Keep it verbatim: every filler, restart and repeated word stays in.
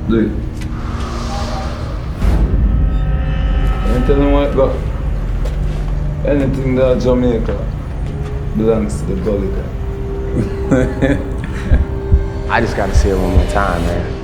Do it. And tell them what go. Anything that Jamaica belongs to the Gully. I just gotta see it one more time, man.